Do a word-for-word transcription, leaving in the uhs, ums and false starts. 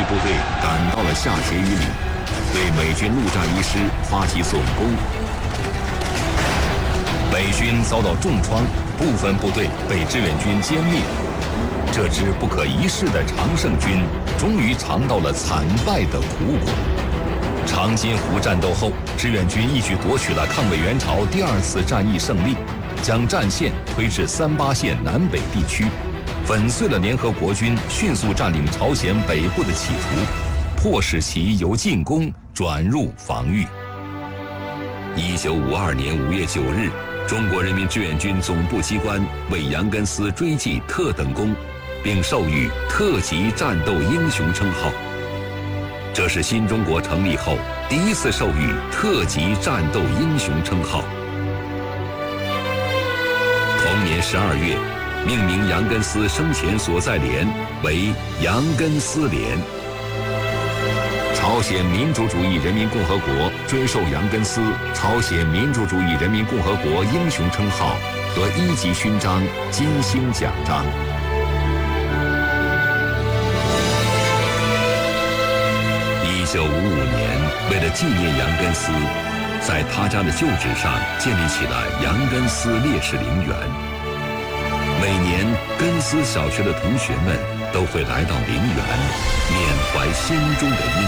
部队赶到了下碣隅里，对美军陆战一师发起总攻。美军遭到重创，部分部队被志愿军歼灭。这支不可一世的常胜军终于尝到了惨败的苦果。长津湖战斗后，志愿军一举夺取了抗美援朝第二次战役胜利，将战线推至三八线南北地区，粉碎了联合国军迅速占领朝鲜北部的企图，迫使其由进攻转入防御。一九五二年五月九日，中国人民志愿军总部机关为杨根思追记特等功，并授予特级战斗英雄称号。这是新中国成立后第一次授予特级战斗英雄称号。同年十二月，命名杨根思生前所在连为杨根思连。朝鲜民主主义人民共和国追授杨根思朝鲜民主主义人民共和国英雄称号和一级勋章、金星奖章。一九五五年，为了纪念杨根思，在他家的旧址上建立起了杨根思烈士陵园。每年，根思小学的同学们都会来到陵园，缅怀心中的英雄。